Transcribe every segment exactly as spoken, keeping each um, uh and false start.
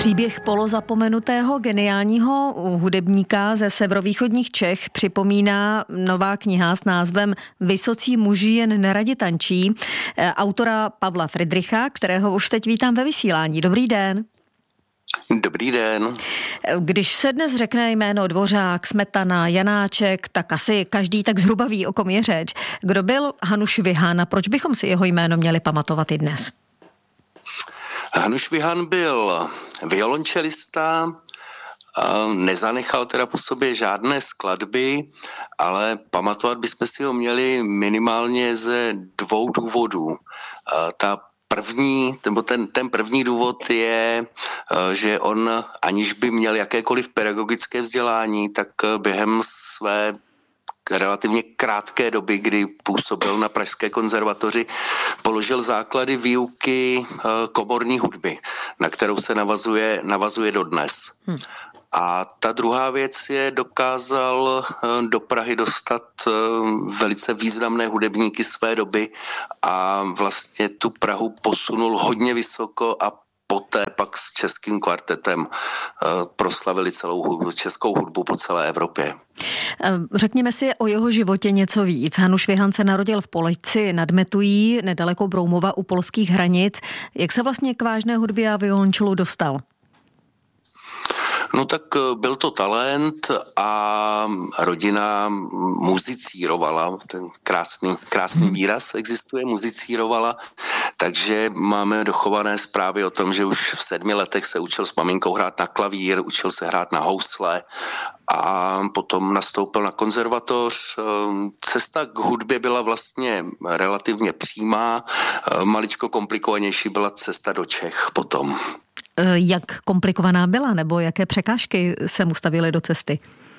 Příběh polozapomenutého geniálního hudebníka ze severovýchodních Čech připomíná nová kniha s názvem Vysocí muži jen neradi tančí, autora Pavla Fridricha, kterého už teď vítám ve vysílání. Dobrý den. Dobrý den. Když se dnes řekne jméno Dvořák, Smetana, Janáček, tak asi každý tak zhruba ví, o kom je řeč. Kdo byl Hanuš Vyhan a proč bychom si jeho jméno měli pamatovat i dnes? Hanuš Vyhan byl violončelista, nezanechal teda po sobě žádné skladby, ale pamatovat bychom si ho měli minimálně ze dvou důvodů. Ta První, nebo ten, ten první důvod je, že on, aniž by měl jakékoliv pedagogické vzdělání, tak během své relativně krátké doby, kdy působil na Pražské konzervatoři, položil základy výuky komorní hudby, na kterou se navazuje, navazuje dodnes. Hmm. A ta druhá věc je, dokázal do Prahy dostat velice významné hudebníky své doby a vlastně tu Prahu posunul hodně vysoko a poté pak s českým kvartetem proslavili celou českou hudbu po celé Evropě. Řekněme si o jeho životě něco víc. Hanuš Vyhan se narodil v Polici nad Metují, nedaleko Broumova u polských hranic. Jak se vlastně k vážné hudbě a violončelu dostal? No tak byl to talent a rodina muzicírovala, ten krásný, krásný výraz existuje, muzicírovala, takže máme dochované zprávy o tom, že už v sedmi letech se učil s maminkou hrát na klavír, učil se hrát na housle a potom nastoupil na konzervatoř. Cesta k hudbě byla vlastně relativně přímá, maličko komplikovanější byla cesta do Čech potom. Jak komplikovaná byla, nebo jaké překážky se mu stavily do cesty?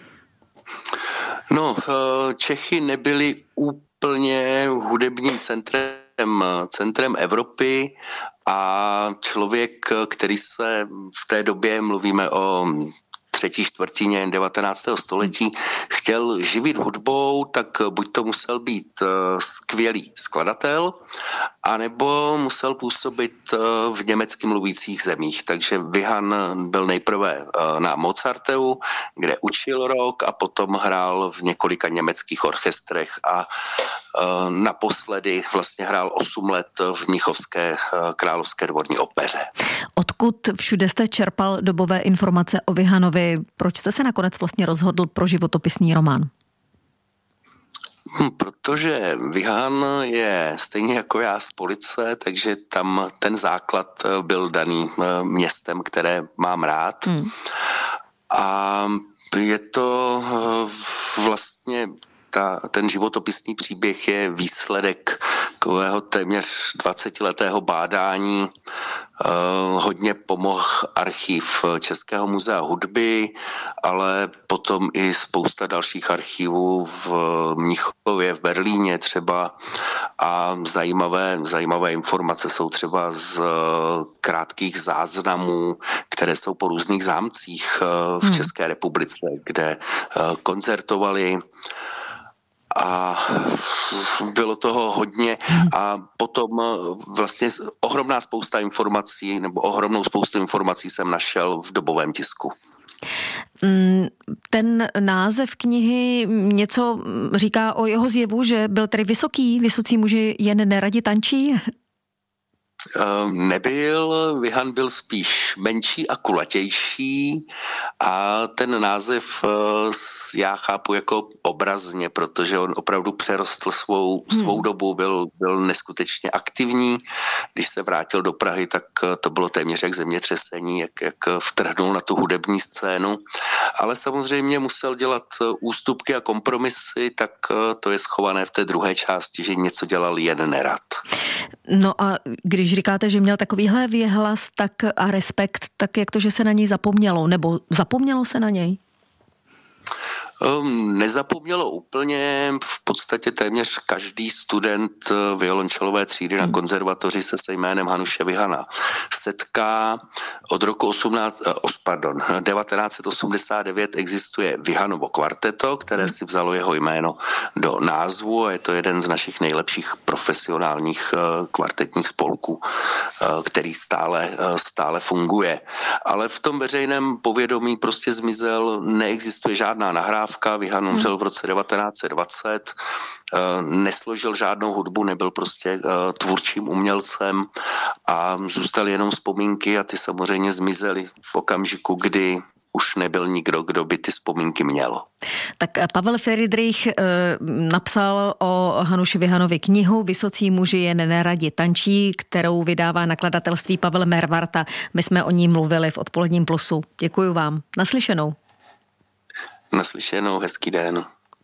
No, Čechy nebyly úplně hudebním centrem, centrem Evropy a člověk, který se v té době, mluvíme o třetí čtvrtině devatenáctého století, chtěl živit hudbou, tak buď to musel být skvělý skladatel, anebo musel působit v německy mluvících zemích. Takže Vyhan byl nejprve na Mozarteu, kde učil rok a potom hrál v několika německých orchestrech a naposledy vlastně hrál osm let v Mnichovské královské dvorní opeře. Odkud všude jste čerpal dobové informace o Vyhanovi? Proč jste se nakonec vlastně rozhodl pro životopisný román? Protože Vyhan je stejně jako já z Police, takže tam ten základ byl daný městem, které mám rád. Hmm. A je to vlastně Ta, ten životopisný příběh je výsledek takového téměř dvacetiletého bádání. Eh, hodně pomohl archiv Českého muzea hudby, ale potom i spousta dalších archivů v Mnichově, v Berlíně třeba. A zajímavé, zajímavé informace jsou třeba z krátkých záznamů, které jsou po různých zámcích v České republice, kde koncertovali. A bylo toho hodně a potom vlastně ohromná spousta informací nebo ohromnou spoustu informací jsem našel v dobovém tisku. Ten název knihy něco říká o jeho zjevu, že byl tedy vysoký, vysocí muži jen neradi tančí? Nebyl, Vyhan byl spíš menší a kulatější a ten název já chápu jako obrazně, protože on opravdu přerostl svou, svou hmm. dobu, byl, byl neskutečně aktivní. Když se vrátil do Prahy, tak to bylo téměř jak zemětřesení, jak, jak vtrhnul na tu hudební scénu, ale samozřejmě musel dělat ústupky a kompromisy, tak to je schované v té druhé části, že něco dělal jen nerad. No a když říkáte, že měl takovýhle věhlas tak a respekt, tak jak to, že se na něj zapomnělo? Nebo zapomnělo se na něj? Um, nezapomnělo úplně, v podstatě téměř každý student violončelové třídy na konzervatoři se se jménem Hanuše Vihana setká. Od roku osmnáct, pardon, devatenáct osmdesát devět existuje Vihanovo kvarteto, které si vzalo jeho jméno do názvu a je to jeden z našich nejlepších profesionálních kvartetních spolků, který stále, stále funguje. Ale v tom veřejném povědomí prostě zmizel, neexistuje žádná nahrávka, Vihan umřel v roce devatenáct dvacet, nesložil žádnou hudbu, nebyl prostě tvůrčím umělcem a zůstaly jenom vzpomínky a ty samozřejmě zmizely v okamžiku, kdy už nebyl nikdo, kdo by ty vzpomínky měl. Tak Pavel Friedrich e, napsal o Hanuši Vihanovi knihu Vysocí muži jen neradi tančí, kterou vydává nakladatelství Pavel Mervarta. My jsme o ní mluvili v Odpoledním plusu. Děkuji vám. Naslyšenou. Naslyšenou, hezký den.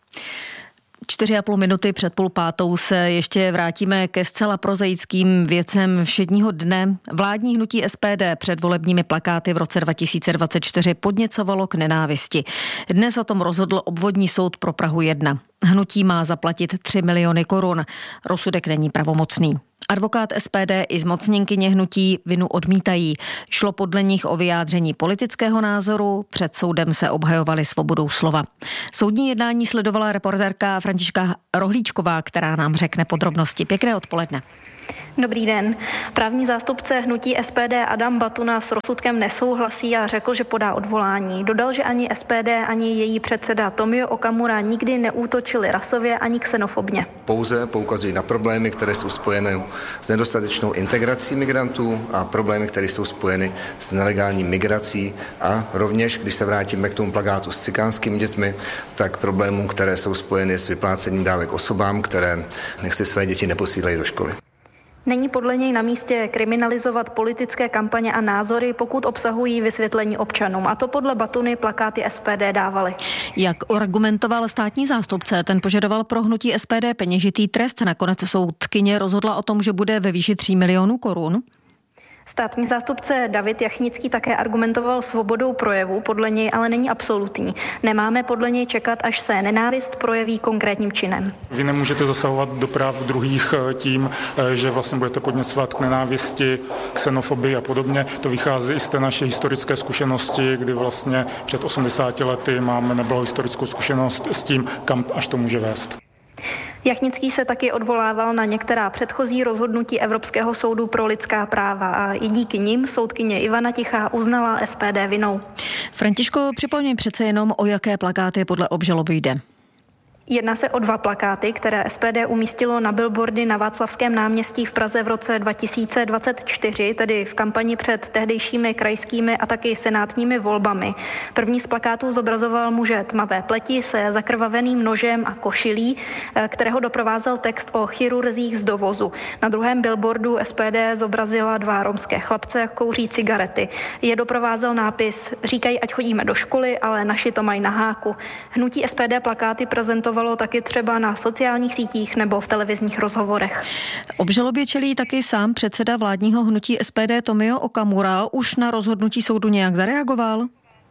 Čtyři a půl minuty před půl pátou se ještě vrátíme ke zcela prozaickým věcem všedního dne. Vládní hnutí S P D před volebními plakáty v roce dva tisíce dvacet čtyři podněcovalo k nenávisti. Dnes o tom rozhodl obvodní soud pro Prahu jedna. Hnutí má zaplatit tři miliony korun. Rozsudek není pravomocný. Advokát S P D i zmocněnkyně hnutí vinu odmítají. Šlo podle nich o vyjádření politického názoru, před soudem se obhajovali svobodou slova. Soudní jednání sledovala reportérka Františka Rohlíčková, která nám řekne podrobnosti. Pěkné odpoledne. Dobrý den. Právní zástupce hnutí S P D Adam Batuna s rozsudkem nesouhlasí a řekl, že podá odvolání. Dodal, že ani S P D, ani její předseda Tomio Okamura nikdy neútočili rasově ani xenofobně. Pouze poukazují na problémy, které jsou spojeny s nedostatečnou integrací migrantů a problémy, které jsou spojeny s nelegální migrací a rovněž, když se vrátíme k tomu plakátu s cikánskými dětmi, tak problémům, které jsou spojeny s vyplácením dávek osobám, které si své děti neposílají do školy. Není podle něj na místě kriminalizovat politické kampaně a názory, pokud obsahují vysvětlení občanům. A to podle Batuny plakáty S P D dávaly. Jak argumentoval státní zástupce, ten požadoval pro hnutí S P D peněžitý trest. Nakonec soudkyně rozhodla o tom, že bude ve výši tří milionů korun. Státní zástupce David Jachnický také argumentoval svobodou projevu, podle něj ale není absolutní. Nemáme podle něj čekat, až se nenávist projeví konkrétním činem. Vy nemůžete zasahovat do práv druhých tím, že vlastně budete podněcovat k nenávisti, xenofobii a podobně. To vychází i z té naší historické zkušenosti, kdy vlastně před osmdesáti lety máme nebylo historickou zkušenost s tím, kam až to může vést. Jachnický se taky odvolával na některá předchozí rozhodnutí Evropského soudu pro lidská práva a i díky nim soudkyně Ivana Tichá uznala S P D vinou. Františko, připomni přece jenom, o jaké plakáty podle obžaloby jde. Jedná se o dva plakáty, které S P D umístilo na billboardy na Václavském náměstí v Praze v roce dva tisíce dvacet čtyři, tedy v kampani před tehdejšími krajskými a taky senátními volbami. První z plakátů zobrazoval muže tmavé pleti se zakrvaveným nožem a košilí, kterého doprovázel text o chirurzích z dovozu. Na druhém billboardu S P D zobrazila dva romské chlapce kouří cigarety. Je doprovázel nápis "Říkají, ať chodíme do školy, ale naši to mají na háku". Hnutí S P D plakáty prezentovalo taky třeba na sociálních sítích nebo v televizních rozhovorech. Obžalobě čelí taky sám předseda vládního hnutí S P D Tomio Okamura. Už na rozhodnutí soudu nějak zareagoval?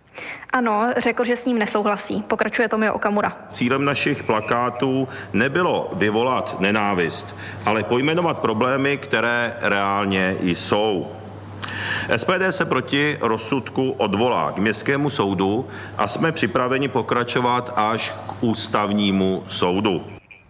Ano, řekl, že s ním nesouhlasí. Pokračuje Tomio Okamura. Cílem našich plakátů nebylo vyvolat nenávist, ale pojmenovat problémy, které reálně jsou. S P D se proti rozsudku odvolá k městskému soudu a jsme připraveni pokračovat až k ústavnímu soudu.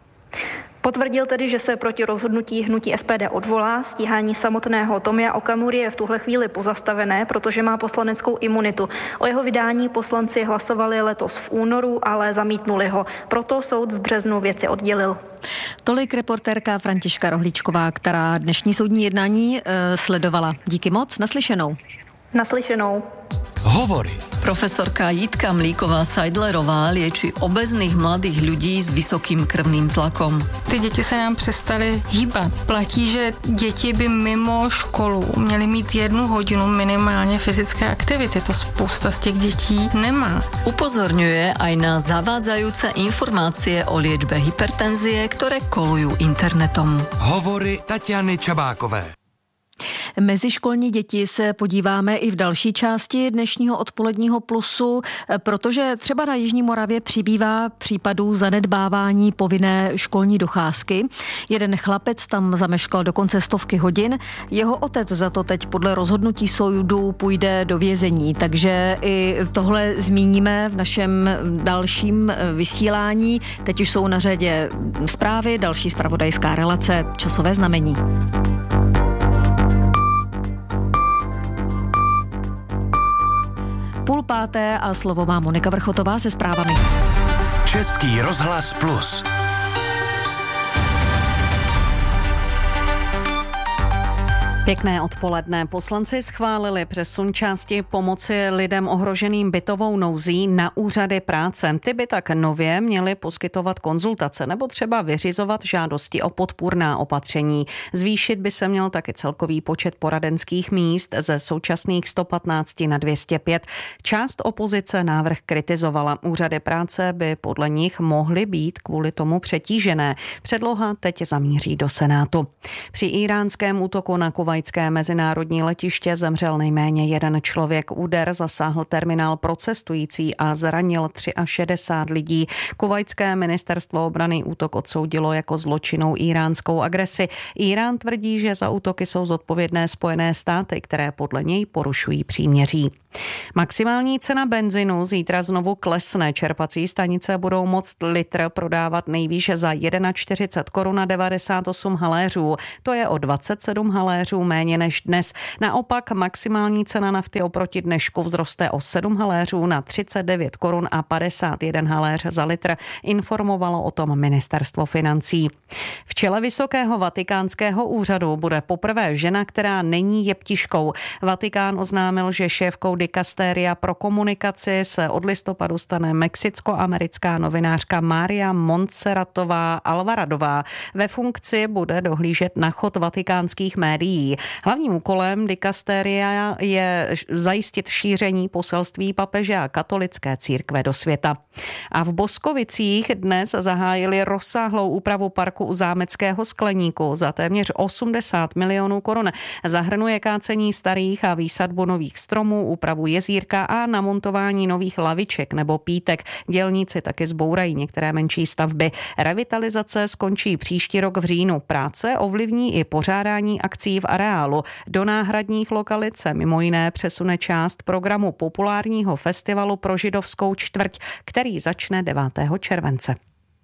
Potvrdil tedy, že se proti rozhodnutí hnutí S P D odvolá. Stíhání samotného Tomia Okamury je v tuhle chvíli pozastavené, protože má poslaneckou imunitu. O jeho vydání poslanci hlasovali letos v únoru, ale zamítnuli ho. Proto soud v březnu věci oddělil. Tolik reportérka Františka Rohlíčková, která dnešní soudní jednání e, sledovala. Díky moc, naslyšenou. Naslyšenou. Hovory. Profesorka Jitka Mlíková-Seidlerová lieči obezných mladých ľudí s vysokým krvným tlakom. Ty děti se nám přestaly hýbat. Platí, že děti by mimo školu měly mít jednu hodinu minimálně fyzické aktivity. To spousta z těch dětí nemá. Upozorňuje aj na zavádzajúce informácie o liečbe hypertenzie, ktoré kolujú internetom. Hovory Tatiany Čabákové. Meziškolní děti se podíváme i v další části dnešního odpoledního Plusu, protože třeba na Jižní Moravě přibývá případů zanedbávání povinné školní docházky. Jeden chlapec tam zameškal dokonce stovky hodin. Jeho otec za to teď podle rozhodnutí soudu půjde do vězení, takže i tohle zmíníme v našem dalším vysílání. Teď už jsou na řadě zprávy, další zpravodajská relace, časové znamení. Půl páté a slovo má Monika Vrchotová se zprávami. Český rozhlas Plus. Pěkné odpoledne. Poslanci schválili přesun části pomoci lidem ohroženým bytovou nouzí na úřady práce. Ty by tak nově měly poskytovat konzultace nebo třeba vyřizovat žádosti o podpůrná opatření. Zvýšit by se měl taky celkový počet poradenských míst ze současných sto patnáct na dvě stě pět. Část opozice návrh kritizovala. Úřady práce by podle nich mohly být kvůli tomu přetížené. Předloha teď zamíří do Senátu. Při íránském útoku na kuvajské mezinárodní letiště zemřel nejméně jeden člověk. Úder zasáhl terminál pro cestující a zranil šedesát tři lidí. Kuvajské ministerstvo obrany útok odsoudilo jako zločinnou íránskou agresi. Írán tvrdí, že za útoky jsou zodpovědné Spojené státy, které podle něj porušují příměří. Maximální cena benzinu zítra znovu klesne. Čerpací stanice budou moct litr prodávat nejvýš za čtyřicet jedna korun a devadesát osm haléřů. To je o dvacet sedm haléřů méně než dnes. Naopak maximální cena nafty oproti dnešku vzroste o sedm haléřů na třicet devět korun a padesát jeden haléř za litr, informovalo o tom ministerstvo financí. V čele vysokého vatikánského úřadu bude poprvé žena, která není jeptiškou. Vatikán oznámil, že šéfkou dikastéria pro komunikaci se od listopadu stane mexicko-americká novinářka Mária Montserratová Alvaradová. Ve funkci bude dohlížet na chod vatikánských médií. Hlavním úkolem dikastéria je zajistit šíření poselství papeže a katolické církve do světa. A v Boskovicích dnes zahájili rozsáhlou úpravu parku u Zámeckého skleníku za téměř osmdesát milionů korun. Zahrnuje kácení starých a výsadbu nových stromů, úpravu jezírka a namontování nových laviček nebo pítek. Dělníci taky zbourají některé menší stavby. Revitalizace skončí příští rok v říjnu. Práce ovlivní i pořádání akcí v areálu. Do náhradních lokalit se mimo jiné přesune část programu populárního festivalu pro židovskou čtvrť, který začne devátého července.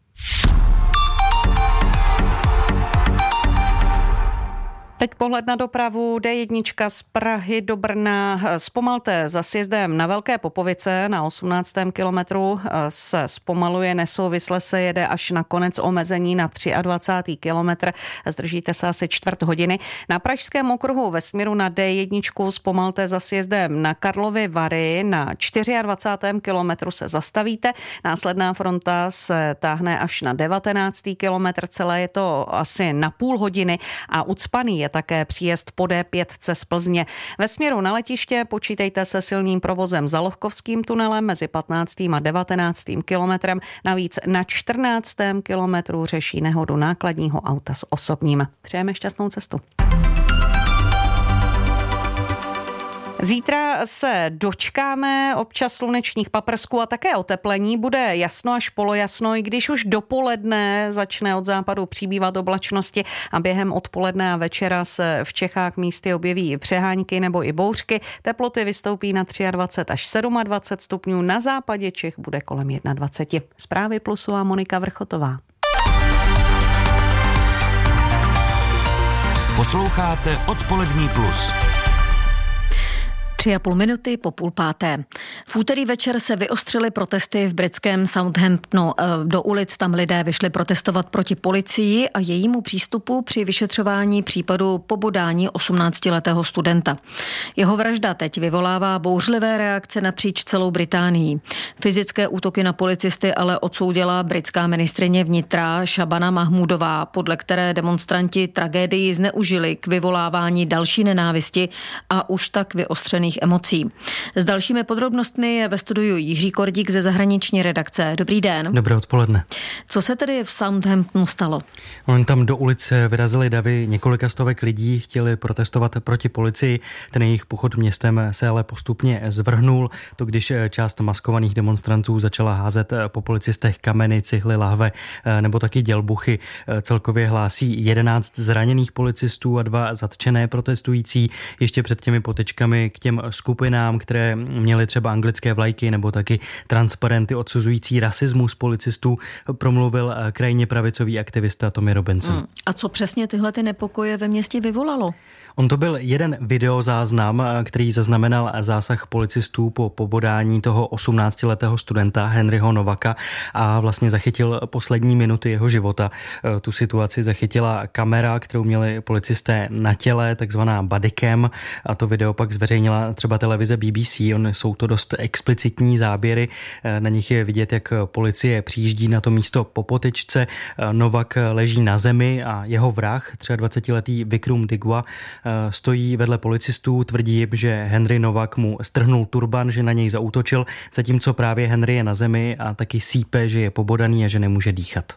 Teď pohled na dopravu. D jedna z Prahy do Brna. Zpomalte za sjezdem na Velké Popovice na osmnáctém kilometru se zpomaluje, nesouvisle se jede až na konec omezení na dvacátý třetí kilometr. Zdržíte se asi čtvrt hodiny. Na Pražském okruhu ve směru na D jedna zpomalte za sjezdem na Karlovy Vary. Na dvacátém čtvrtém kilometru se zastavíte. Následná fronta se táhne až na devatenáctý kilometr. Celé je to asi na půl hodiny a ucpaný je také příjezd po D pět z Plzně. Ve směru na letiště počítejte se silným provozem za Lohkovským tunelem mezi patnáctým a devatenáctým kilometrem. Navíc na čtrnáctém kilometru řeší nehodu nákladního auta s osobním. Přejeme šťastnou cestu. Zítra se dočkáme občas slunečních paprsků a také oteplení. Bude jasno až polojasno, i když už dopoledne začne od západu přibývat oblačnosti a během odpoledne a večera se v Čechách místy objeví přehánky nebo i bouřky. Teploty vystoupí na dvacet tři až dvacet sedm stupňů, na západě Čech bude kolem dvacet jedna. Zprávy Plusu a Monika Vrchotová. Posloucháte Odpolední Plus. Tři a půl minuty po půl páté. V úterý večer se vyostřily protesty v britském Southamptonu. Do ulic tam lidé vyšli protestovat proti policii a jejímu přístupu při vyšetřování případu pobodání osmnáctiletého studenta. Jeho vražda teď vyvolává bouřlivé reakce napříč celou Británií. Fyzické útoky na policisty ale odsoudila britská ministryně vnitra Shabana Mahmoodová, podle které demonstranti tragédii zneužili k vyvolávání další nenávisti a už tak vyostřený silných emocí. S dalšími podrobnostmi je ve studiu Jiří Kordík ze zahraniční redakce. Dobrý den. Dobré odpoledne. Co se tedy v Southamptonu stalo? On tam do ulice vyrazili davy, několika stovek lidí chtěli protestovat proti policii. Ten jejich pochod městem se ale postupně zvrhnul. To když část maskovaných demonstrantů začala házet po policistech kameny, cihly, lahve nebo taky dělbuchy. Celkově hlásí jedenáct zraněných policistů a dva zatčené protestující. Ještě před těmi potečkami k těm skupinám, které měly třeba anglické vlajky nebo taky transparenty odsuzující rasismus policistů, promluvil krajně pravicový aktivista Tommy Robinson. Hmm. A co přesně tyhle ty nepokoje ve městě vyvolalo? On to byl jeden videozáznam, který zaznamenal zásah policistů po pobodání toho osmnáctiletého studenta Henryho Novaka a vlastně zachytil poslední minuty jeho života. Tu situaci zachytila kamera, kterou měli policisté na těle, takzvaná bodycam, a to video pak zveřejnila třeba televize B B C. On, jsou to dost explicitní záběry, na nich je vidět, jak policie přijíždí na to místo po potyčce. Novak leží na zemi a jeho vrah, dvacetiletý Vikram Digwa, stojí vedle policistů, tvrdí, že Henry Novak mu strhnul turban, že na něj zaútočil, zatímco právě Henry je na zemi a taky sípe, že je pobodaný a že nemůže dýchat.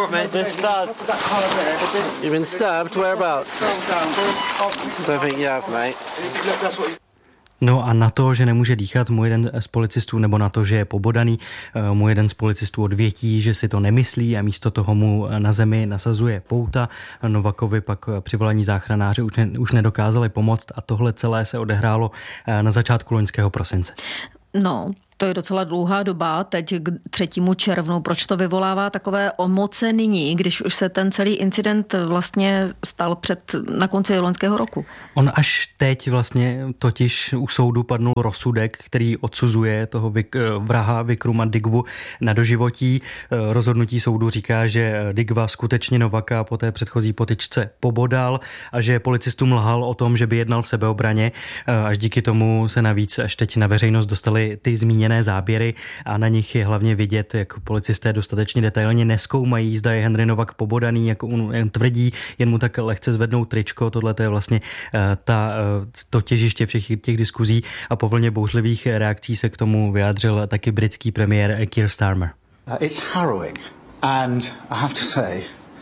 No a na to, že nemůže dýchat, mu jeden z policistů, nebo na to, že je pobodaný, mu jeden z policistů odvětí, že si to nemyslí a místo toho mu na zemi nasazuje pouta. Novakovi pak přivolaní záchranáři už, ne, už nedokázali pomoct a tohle celé se odehrálo na začátku loňského prosince. No, to je docela dlouhá doba, teď k třetímu červnu. Proč to vyvolává takové emoce nyní, když už se ten celý incident vlastně stal před, na konci loňského roku? On až teď vlastně totiž u soudu padnul rozsudek, který odsuzuje toho vraha Vikrama Digwu na doživotí. Rozhodnutí soudu říká, že Digwa skutečně Novaka po té předchozí potyčce pobodal a že policistům lhal o tom, že by jednal v sebeobraně. Až díky tomu se navíc až teď na veřejnost dostali ty zmíněné záběry a na nich je hlavně vidět, jak policisté dostatečně detailně nezkoumají, zda je Henry Novak pobodaný, jako on tvrdí, jen mu tak lehce zvednou tričko. Tohle je vlastně ta, to těžiště všech těch diskuzí a po vlně bouřlivých reakcí se k tomu vyjádřil taky britský premiér Keir Starmer. It's harrowing and I have to say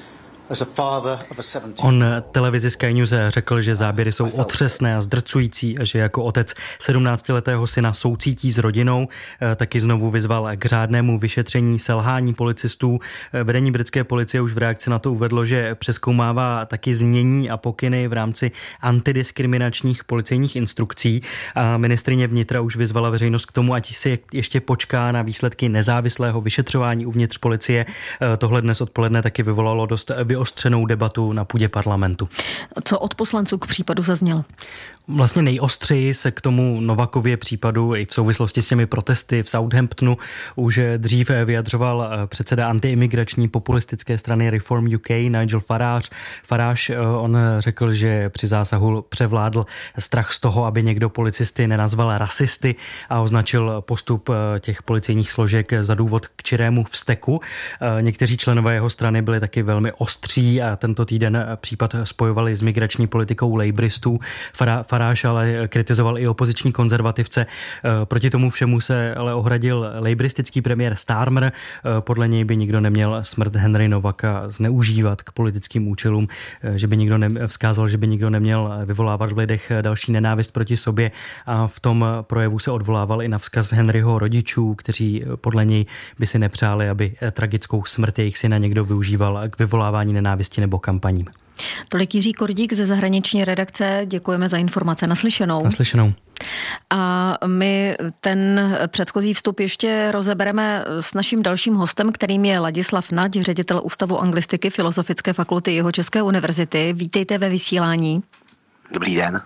On televizi Sky News řekl, že záběry jsou otřesné a zdrcující a že jako otec sedmnáctiletého syna soucítí s rodinou. Taky znovu vyzval k řádnému vyšetření selhání policistů. Vedení britské policie už v reakci na to uvedlo, že přezkoumává taky znění a pokyny v rámci antidiskriminačních policejních instrukcí. A ministryně vnitra už vyzvala veřejnost k tomu, ať si ještě počká na výsledky nezávislého vyšetřování uvnitř policie. Tohle dnes odpoledne taky vyvolalo dost vyostřenou debatu na půdě parlamentu. Co od poslanců k případu zaznělo? Vlastně nejostřeji se k tomu Novakově případu i v souvislosti s těmi protesty v Southamptonu už dřív vyjadřoval předseda antiimigrační populistické strany Reform U K Nigel Farage. Farage, on řekl, že při zásahu převládl strach z toho, aby někdo policisty nenazval rasisty a označil postup těch policejních složek za důvod k čirému vzteku. Někteří členové jeho strany byli taky velmi ostří a tento týden případ spojovali s migrační politikou labouristů. Farage ale kritizoval i opoziční konzervativce. Proti tomu všemu se ale ohradil labouristický premiér Starmer. Podle něj by nikdo neměl smrt Henry Novaka zneužívat k politickým účelům, že by nikdo ne, vzkázal, že by nikdo neměl vyvolávat v lidech další nenávist proti sobě a v tom projevu se odvolával i na vzkaz Henryho rodičů, kteří podle něj by si nepřáli, aby tragickou smrt jejich syna někdo využíval k vyvolávání nenávisti nebo kampaním. Tolik Jiří Kordík ze zahraniční redakce. Děkujeme za informace. Naslyšenou. Naslyšenou. A my ten předchozí vstup ještě rozebereme s naším dalším hostem, kterým je Ladislav Nať, ředitel Ústavu anglistiky Filozofické fakulty Jihočeské univerzity. Vítejte ve vysílání. Dobrý den.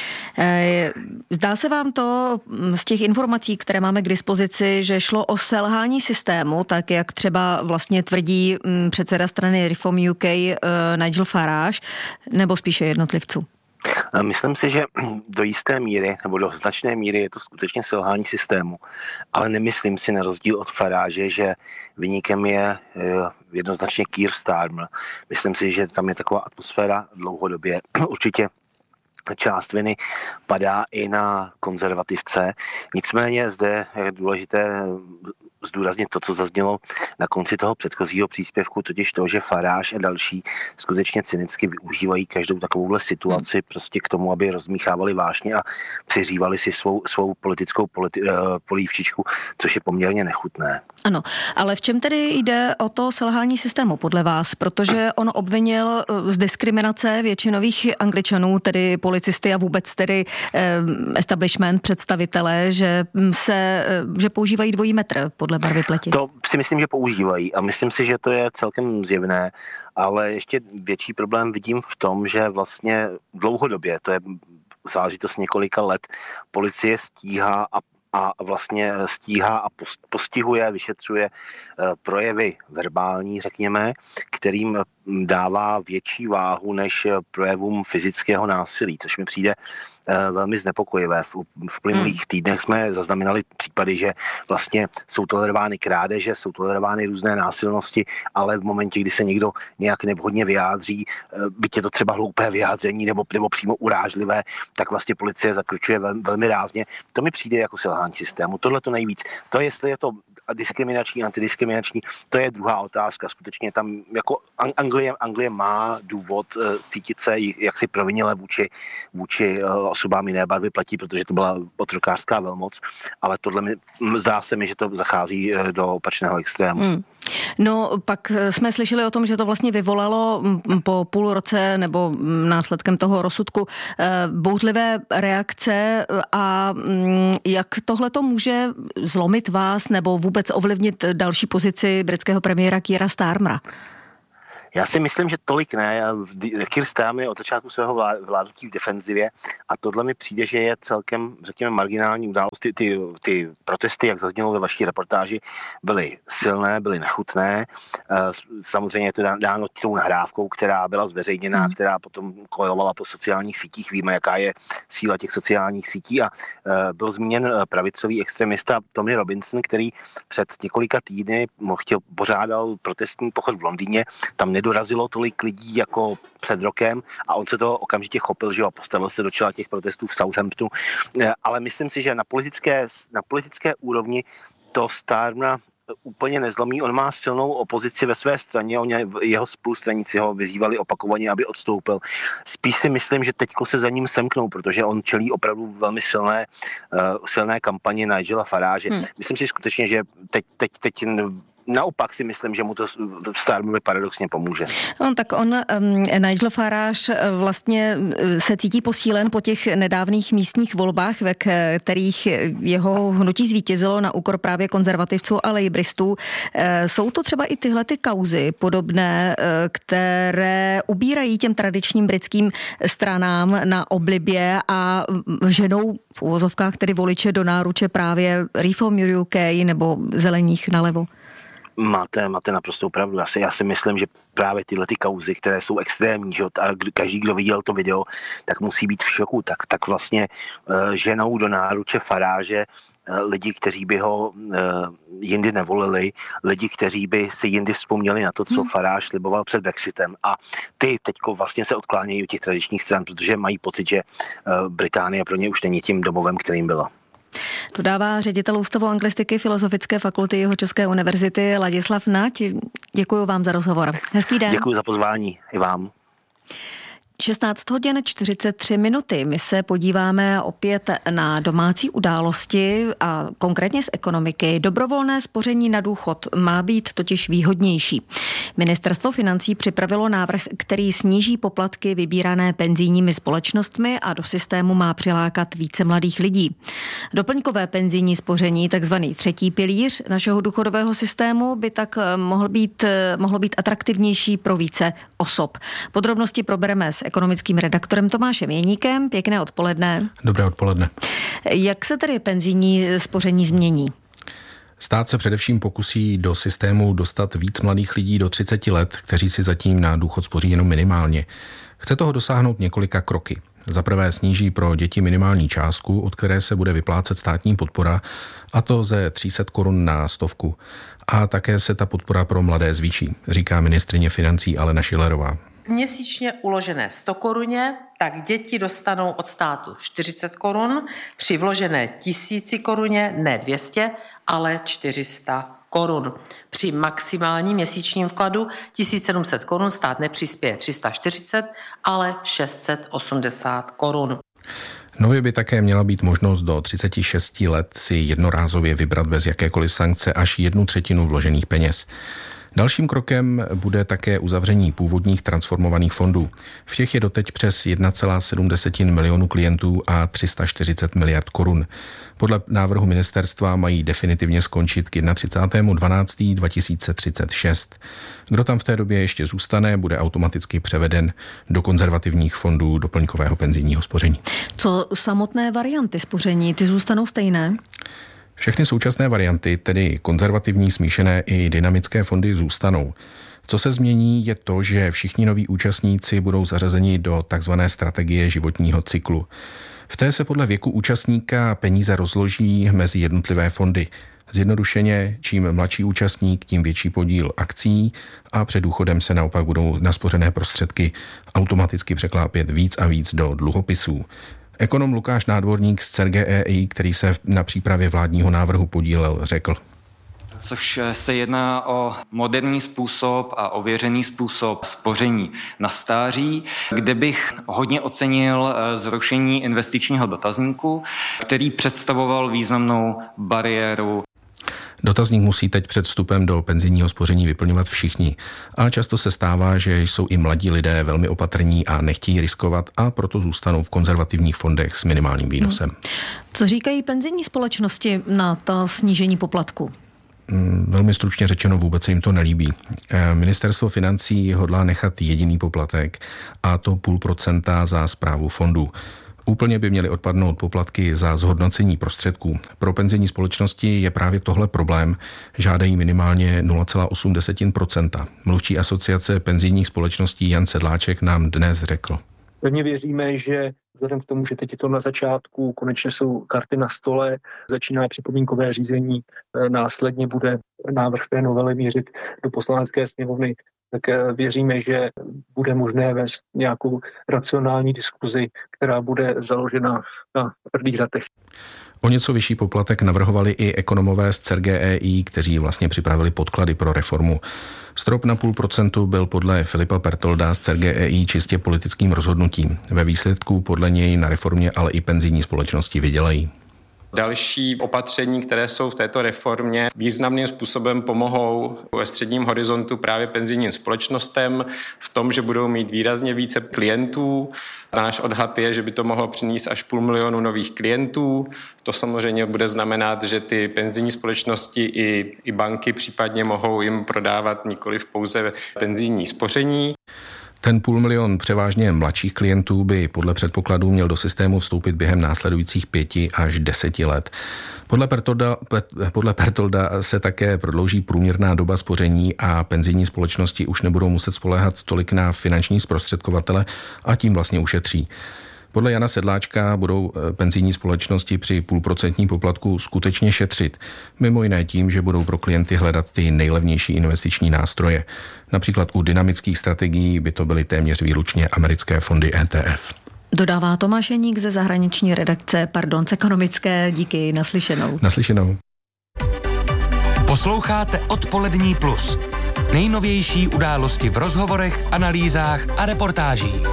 Zdá se vám to z těch informací, které máme k dispozici, že šlo o selhání systému, tak jak třeba vlastně tvrdí předseda strany Reform U K Nigel Farage, nebo spíše jednotlivců? Myslím si, že do jisté míry, nebo do značné míry je to skutečně selhání systému, ale nemyslím si na rozdíl od Farage, že viníkem je jednoznačně Keir Starmer. Myslím si, že tam je taková atmosféra dlouhodobě určitě část viny padá i na konzervativce. Nicméně zde je důležité zdůraznit to, co zaznělo na konci toho předchozího příspěvku, totiž to, že Farage a další skutečně cynicky využívají každou takovouhle situaci prostě k tomu, aby rozmíchávali vášně a přiřívali si svou, svou politickou politi- polívčičku, což je poměrně nechutné. Ano, ale v čem tedy jde o to selhání systému podle vás? Protože on obvinil z diskriminace většinových Angličanů, tedy policisty a vůbec tedy establishment, představitelé, že se, že používají dvojí metr podle barvy pleti. To si myslím, že používají a myslím si, že to je celkem zjevné, ale ještě větší problém vidím v tom, že vlastně dlouhodobě, to je záležitost několika let, policie stíhá a a vlastně stíhá a postihuje, vyšetřuje projevy verbální, řekněme, kterým dává větší váhu než projevům fyzického násilí, což mi přijde velmi znepokojivé. V plynulých týdnech jsme zaznamenali případy, že vlastně jsou tolerovány krádeže, jsou tolerovány různé násilnosti, ale v momentě, kdy se někdo nějak nevhodně vyjádří, byť je to třeba hloupé vyjádření nebo, nebo přímo urážlivé, tak vlastně policie zakročuje velmi, velmi rázně. To mi přijde jako selhání systému. Tohle to nejvíc. To, jestli je to diskriminační, antidiskriminační, to je druhá otázka. Skutečně tam jako Anglie, Anglie má důvod uh, cítit se jaksi provinile vůči, vůči uh, osobám jiné barvy platí, protože to byla otrokářská velmoc, ale tohle mi, zdá se mi, že to zachází uh, do opačného extrému. Hmm. No, pak jsme slyšeli o tom, že to vlastně vyvolalo po půl roce nebo následkem toho rozsudku uh, bouřlivé reakce a um, jak tohle to může zlomit vás nebo vůbec vůbec ovlivnit další pozici britského premiéra Keira Starmera? Já si myslím, že tolik ne. Keir Starmer je od začátku svého vládnutí v defenzivě a tohle mi přijde, že je celkem, řekněme, marginální událost. Ty, ty, ty protesty, jak zaznělo ve vaší reportáži, byly silné, byly nechutné. Samozřejmě je to dáno tou nahrávkou, která byla zveřejněná, hmm. která potom kojovala po sociálních sítích. Víme, jaká je síla těch sociálních sítí a byl zmíněn pravicový extremista Tommy Robinson, který před několika týdny chtěl pořádal protestní pochod v Londýně. Tam nedorazilo tolik lidí jako před rokem a on se toho okamžitě chopil, že jo, postavil se do čela těch protestů v Southamptonu. Ale myslím si, že na politické, na politické úrovni to Starmera úplně nezlomí. On má silnou opozici ve své straně, on, jeho spolustraníci ho vyzývali opakovaně, aby odstoupil. Spíš si myslím, že teďko se za ním semknou, protože on čelí opravdu velmi silné, uh, silné kampani Nigela Farage. Hmm. Myslím si skutečně, že teď, teď, teď naopak si myslím, že mu to Starmerovi paradoxně pomůže. No, tak on, um, Nigel Farage, vlastně se cítí posílen po těch nedávných místních volbách, ve kterých jeho hnutí zvítězilo na úkor právě konzervativců a lejbristů. Jsou to třeba i tyhle ty kauzy podobné, které ubírají těm tradičním britským stranám na oblibě a ženou v uvozovkách tedy voliče do náruče právě Reform U K nebo zelených nalevo? Máte, máte naprostou pravdu. Já si, já si myslím, že právě tyhle ty kauzy, které jsou extrémní, že a každý, kdo viděl to video, tak musí být v šoku. Tak, tak vlastně uh, ženou do náruče Farage uh, lidi, kteří by ho uh, jindy nevolili, lidi, kteří by si jindy vzpomněli na to, co hmm. Farage sliboval před Brexitem. A ty teďko vlastně se odklánějí od těch tradičních stran, protože mají pocit, že uh, Británie pro ně už není tím domovem, kterým byla. Dodává ředitel Ústavu anglistiky Filozofické fakulty Jihočeské univerzity Ladislav Nať. Děkuji vám za rozhovor. Hezký den. Děkuji za pozvání i vám. šestnáct hodin čtyřicet tři minuty. My se podíváme opět na domácí události a konkrétně z ekonomiky. Dobrovolné spoření na důchod má být totiž výhodnější. Ministerstvo financí připravilo návrh, který sníží poplatky vybírané penzijními společnostmi a do systému má přilákat více mladých lidí. Doplňkové penzijní spoření, takzvaný třetí pilíř našeho důchodového systému, by tak mohl být, mohlo být atraktivnější pro více osob. Podrobnosti probereme s ekonomickým redaktorem Tomášem Jeníkem. Pěkné odpoledne. Dobré odpoledne. Jak se tedy penzijní spoření změní? Stát se především pokusí do systému dostat víc mladých lidí do třiceti let, kteří si zatím na důchod spoří jenom minimálně. Chce toho dosáhnout několika kroky. Za prvé sníží pro děti minimální částku, od které se bude vyplácet státní podpora, a to ze tři sta korun na stovku. A také se ta podpora pro mladé zvýší, říká ministryně financí Alena Schillerová. měsíčně uložené sto koruně, tak děti dostanou od státu čtyřicet korun, při vložené tisíci koruně ne dvě stě, ale čtyři sta korun. Při maximálním měsíčním vkladu tisíc sedm set korun stát nepřispěje tři sta čtyřicet, ale šest set osmdesát korun. Nově by také měla být možnost do třicet šest let si jednorázově vybrat bez jakékoliv sankce až jednu třetinu vložených peněz. Dalším krokem bude také uzavření původních transformovaných fondů. V těch je doteď přes jedna celá sedm milionu klientů a tři sta čtyřicet miliard korun. Podle návrhu ministerstva mají definitivně skončit k třicátého prvního dvanáctého dva tisíce třicet šest. Kdo tam v té době ještě zůstane, bude automaticky převeden do konzervativních fondů doplňkového penzijního spoření. Co samotné varianty spoření, ty zůstanou stejné? Všechny současné varianty, tedy konzervativní, smíšené i dynamické fondy, zůstanou. Co se změní, je to, že všichni noví účastníci budou zařazeni do takzvané strategie životního cyklu. V té se podle věku účastníka peníze rozloží mezi jednotlivé fondy. Zjednodušeně, čím mladší účastník, tím větší podíl akcí a před důchodem se naopak budou naspořené prostředky automaticky překlápět víc a víc do dluhopisů. Ekonom Lukáš Nádvorník z C E R G E I, který se na přípravě vládního návrhu podílel, řekl. Což se jedná o moderní způsob a ověřený způsob spoření na stáří, kde bych hodně ocenil zrušení investičního dotazníku, který představoval významnou bariéru. Dotazník musí teď před vstupem do penzijního spoření vyplňovat všichni. A často se stává, že jsou i mladí lidé velmi opatrní a nechtějí riskovat a proto zůstanou v konzervativních fondech s minimálním výnosem. Co říkají penzijní společnosti na to snížení poplatku? Velmi stručně řečeno, vůbec se jim to nelíbí. Ministerstvo financí hodlá nechat jediný poplatek, a to půl procenta za správu fondu. Úplně by měly odpadnout poplatky za zhodnocení prostředků. Pro penzijní společnosti je právě tohle problém. Žádají minimálně nula celá osm procenta. Mluvčí asociace penzijních společností Jan Sedláček nám dnes řekl. Pevně věříme, že vzhledem k tomu, že teď je to na začátku, konečně jsou karty na stole, začíná připomínkové řízení, následně bude návrh té novely mířit do Poslanecké sněmovny, tak věříme, že bude možné vést nějakou racionální diskuzi, která bude založena na tvrdých datech. O něco vyšší poplatek navrhovali i ekonomové z C E R G E I, kteří vlastně připravili podklady pro reformu. Strop na půl procentu byl podle Filipa Pertolda z C E R G E I čistě politickým rozhodnutím. Ve výsledku podle něj na reformě ale i penzijní společnosti vydělají. Další opatření, které jsou v této reformě, významným způsobem pomohou ve středním horizontu právě penzijním společnostem v tom, že budou mít výrazně více klientů. Náš odhad je, že by to mohlo přinést až půl milionu nových klientů. To samozřejmě bude znamenat, že ty penzijní společnosti i, i banky případně mohou jim prodávat nikoliv pouze penzijní spoření. Ten půl milion převážně mladších klientů by podle předpokladů měl do systému vstoupit během následujících pěti až deseti let. Podle Pertolda, podle Pertolda se také prodlouží průměrná doba spoření a penzijní společnosti už nebudou muset spoléhat tolik na finanční zprostředkovatele a tím vlastně ušetří. Podle Jana Sedláčka budou penzijní společnosti při půlprocentním poplatku skutečně šetřit. Mimo jiné tím, že budou pro klienty hledat ty nejlevnější investiční nástroje. Například u dynamických strategií by to byly téměř výlučně americké fondy E T F. Dodává Tomáš Jeník ze zahraniční redakce, pardon, z ekonomické. Díky, naslyšenou. Naslyšenou. Posloucháte Odpolední plus. Nejnovější události v rozhovorech, analýzách a reportážích.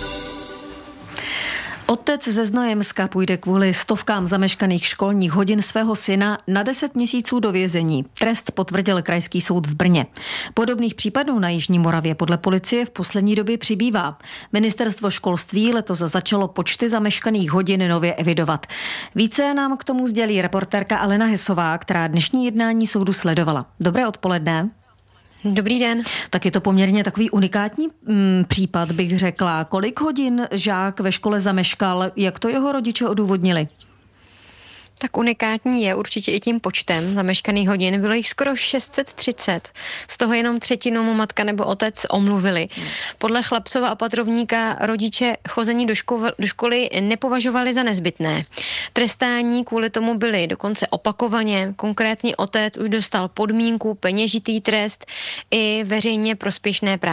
Otec ze Znojemska půjde kvůli stovkám zameškaných školních hodin svého syna na deset měsíců do vězení. Trest potvrdil Krajský soud v Brně. Podobných případů na Jižní Moravě podle policie v poslední době přibývá. Ministerstvo školství letos začalo počty zameškaných hodin nově evidovat. Více nám k tomu sdělí reportérka Alena Hesová, která dnešní jednání soudu sledovala. Dobré odpoledne. Dobrý den. Tak je to poměrně takový unikátní mm, případ, bych řekla. Kolik hodin žák ve škole zameškal, jak to jeho rodiče odůvodnili? Tak unikátní je určitě i tím počtem zameškaných hodin. Bylo jich skoro šest set třicet. Z toho jenom třetinu mu matka nebo otec omluvili. Podle Chlapcova opatrovníka rodiče chození do, ško- do školy nepovažovali za nezbytné. Trestání kvůli tomu byly dokonce opakovaně. Konkrétní otec už dostal podmínku, peněžitý trest i veřejně prospěšné práce.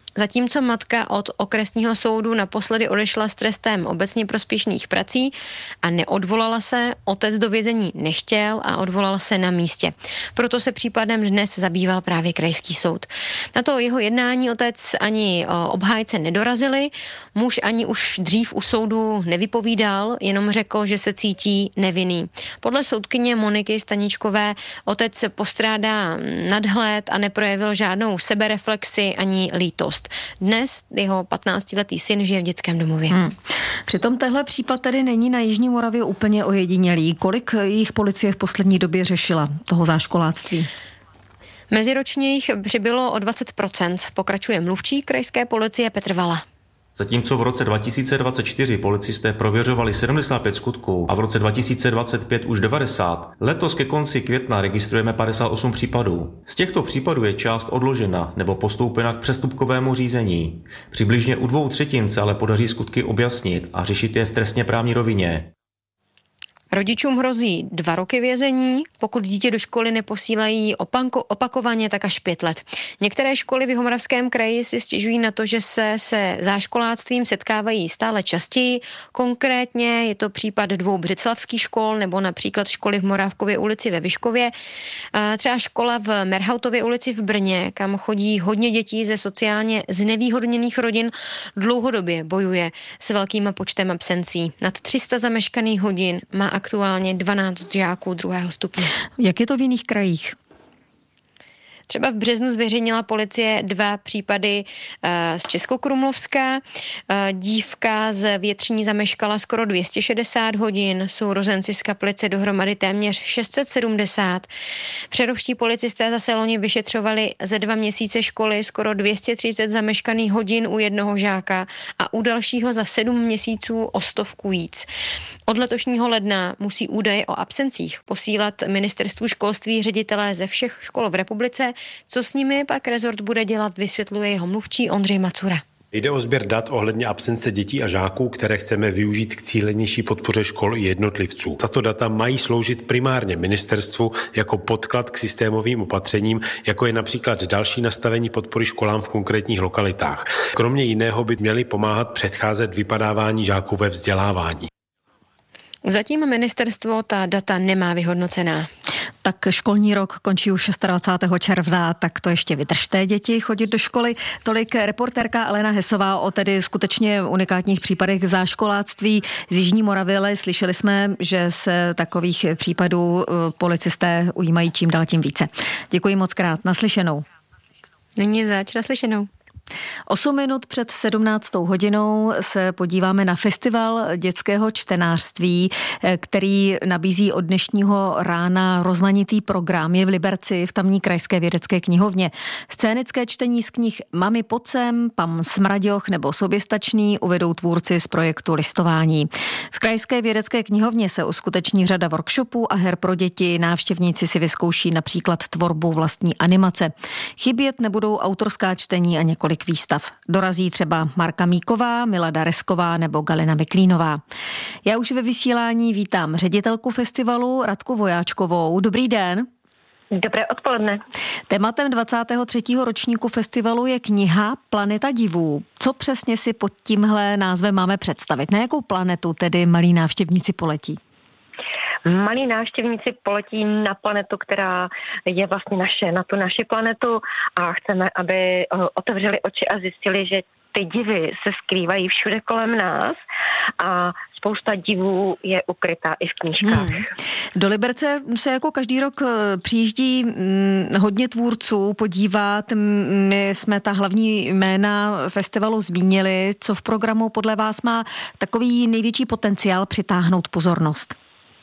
Zatímco matka od okresního soudu naposledy odešla s trestem obecně prospěšných prací a neodvolala se, otec do vězení nechtěl a odvolal se na místě. Proto se případem dnes zabýval právě krajský soud. Na to jeho jednání otec ani obhájce nedorazili, muž ani už dřív u soudu nevypovídal, jenom řekl, že se cítí nevinný. Podle soudkyně Moniky Staničkové otec postrádá nadhled a neprojevil žádnou sebereflexi ani lítost. Dnes jeho patnáctiletý syn žije v dětském domově. Hmm. Přitom tehle případ tedy není na Jižní Moravě úplně ojedinělý. Kolik jich policie v poslední době řešila, toho záškoláctví? Meziročně jich přibylo o dvacet procent, pokračuje mluvčí krajské policie Petr Vala. Zatímco v roce dva tisíce dvacet čtyři policisté prověřovali sedmdesát pět skutků a v roce dva tisíce dvacet pět už devadesát, letos ke konci května registrujeme padesát osm případů. Z těchto případů je část odložena nebo postoupena k přestupkovému řízení. Přibližně u dvou třetin se ale podaří skutky objasnit a řešit je v trestně právní rovině. Rodičům hrozí dva roky vězení, pokud dítě do školy neposílají opanko, opakovaně, tak až pět let. Některé školy v Jihomoravském kraji si stěžují na to, že se se záškoláctvím setkávají stále častěji. Konkrétně je to případ dvou břeclavských škol nebo například školy v Morávkově ulici ve Vyškově. Třeba škola v Merhautově ulici v Brně, kam chodí hodně dětí ze sociálně znevýhodněných rodin, dlouhodobě bojuje s velkým počtem absencí. Nad tři sta zameškaných hodin má aktuálně dvanáct žáků druhého stupně. Jak je to v jiných krajích? Třeba v březnu zveřejnila policie dva případy z Českokrumlovska. Dívka z Větřiní zameškala skoro dvě stě šedesát hodin, sourozenci z Kaplice dohromady téměř šest set sedmdesát. Přerovští policisté zase loni vyšetřovali ze dva měsíce školy skoro dvě stě třicet zameškaných hodin u jednoho žáka a u dalšího za sedm měsíců o stovku víc. Od letošního ledna musí údaje o absencích posílat ministerstvu školství ředitelé ze všech škol v republice. Co s nimi pak rezort bude dělat, vysvětluje jeho mluvčí Ondřej Macura. Jde o sběr dat ohledně absence dětí a žáků, které chceme využít k cílenější podpoře škol i jednotlivců. Tato data mají sloužit primárně ministerstvu jako podklad k systémovým opatřením, jako je například další nastavení podpory školám v konkrétních lokalitách. Kromě jiného by měly pomáhat předcházet vypadávání žáků ve vzdělávání. Zatím ministerstvo ta data nemá vyhodnocená. Tak školní rok končí už dvacátého šestého června, tak to ještě vydržte, děti, chodit do školy. Tolik reportérka Alena Hesová o tedy skutečně unikátních případech záškoláctví z Jižní Moravy, ale slyšeli jsme, že se takových případů policisté ujímají čím dál tím více. Děkuji moc krát, naslyšenou. Není zač, naslyšenou. Osm minut před sedmnáctou hodinou se podíváme na festival dětského čtenářství, který nabízí od dnešního rána rozmanitý program. Je v Liberci v tamní krajské vědecké knihovně. Scénické čtení z knih Mami pod sem, Pam Smraďoch nebo Soběstačný uvedou tvůrci z projektu Listování. V krajské vědecké knihovně se uskuteční řada workshopů a her pro děti. Návštěvníci si vyzkouší například tvorbu vlastní animace. Chybět nebudou autorská čtení a několik výstav. Dorazí třeba Marka Míková, Milada Resková nebo Galina Miklínová. Já už ve vysílání vítám ředitelku festivalu Radku Vojáčkovou. Dobrý den. Dobré odpoledne. Tématem dvacátého třetího ročníku festivalu je kniha Planeta divů. Co přesně si pod tímhle názvem máme představit? Na jakou planetu tedy malí návštěvníci poletí? Malí návštěvníci poletí na planetu, která je vlastně naše, na tu naši planetu a chceme, aby otevřeli oči a zjistili, že ty divy se skrývají všude kolem nás a spousta divů je ukrytá i v knížkách. Hmm. Do Liberce se jako každý rok přijíždí hodně tvůrců podívat. My jsme ta hlavní jména festivalu zmínili. Co v programu podle vás má takový největší potenciál přitáhnout pozornost?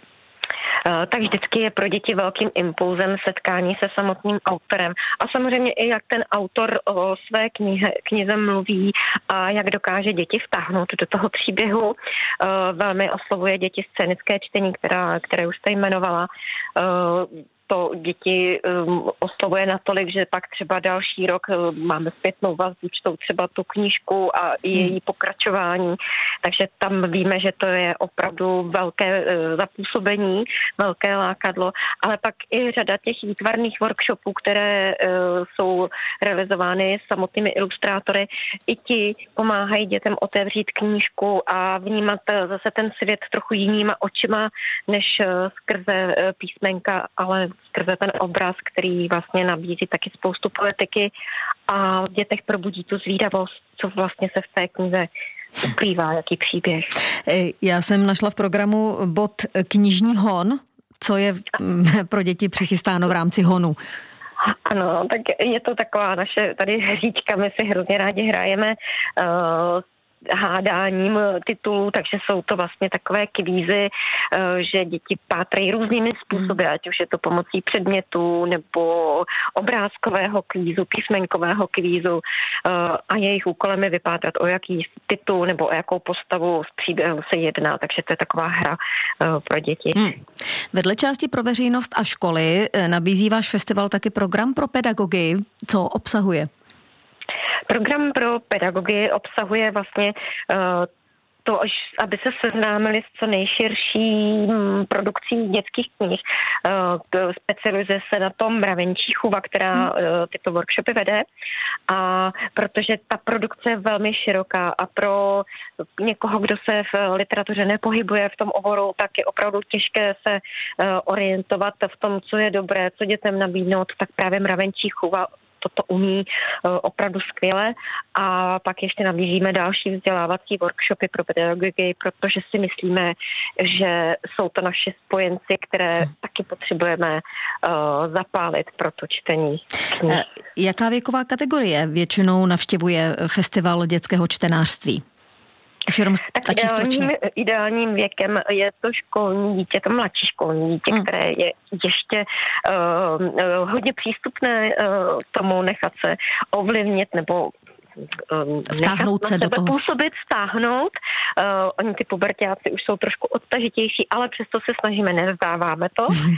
Tak vždycky je pro děti velkým impulzem setkání se samotným autorem. A samozřejmě i jak ten autor o své knihe, knize mluví a jak dokáže děti vtáhnout do toho příběhu. Velmi oslovuje děti scénické čtení, která, které už jste jmenovala. to děti um, oslovuje natolik, že pak třeba další rok um, máme zpětnou vazbu, čtou třeba tu knížku a její hmm. pokračování, takže tam víme, že to je opravdu velké uh, zapůsobení, velké lákadlo, ale pak i řada těch výtvarných workshopů, které uh, jsou realizovány samotnými ilustrátory, i ti pomáhají dětem otevřít knížku a vnímat zase ten svět trochu jinýma očima, než skrze písmenka, ale skrze ten obraz, který vlastně nabízí taky spoustu poetiky a v dětech probudí tu zvídavost, co vlastně se v té knize ukrývá, jaký příběh. Já jsem našla v programu bod knižní hon, co je pro děti přichystáno v rámci honu. Ano, tak je to taková naše tady hříčka, my si hrozně rádi hrajeme uh, hádáním titulů, takže jsou to vlastně takové kvízy, že děti pátrají různými způsoby, ať už je to pomocí předmětů nebo obrázkového kvízu, písmenkového kvízu a jejich úkolem je vypátrat, o jaký titul nebo o jakou postavu z příběhu se jedná, takže to je taková hra pro děti. Hmm. Vedle části pro veřejnost a školy nabízí váš festival taky program pro pedagogy. Co obsahuje? Program pro pedagogy obsahuje vlastně uh, to, aby se seznámili s co nejširší produkcí dětských knih. Uh, specializuje se na tom Mravenčí chůva, která uh, tyto workshopy vede. A protože ta produkce je velmi široká a pro někoho, kdo se v literatuře nepohybuje v tom oboru, tak je opravdu těžké se uh, orientovat v tom, co je dobré, co dětem nabídnout, tak právě Mravenčí chůva toto umí opravdu skvěle a pak ještě nabízíme další vzdělávací workshopy pro pedagogy, protože si myslíme, že jsou to naše spojenci, které taky potřebujeme uh, zapálit pro to čtení knih. Jaká věková kategorie většinou navštěvuje festival dětského čtenářství? Už jenom tak ideálním, ideálním věkem je to školní dítě, to mladší školní dítě, hmm. které je ještě uh, uh, hodně přístupné uh, tomu nechat se ovlivnit nebo um, vtáhnout se do toho. Působit, stáhnout. Uh, oni ty puberťáci už jsou trošku odtažitější, ale přesto se snažíme, nevzdáváme to.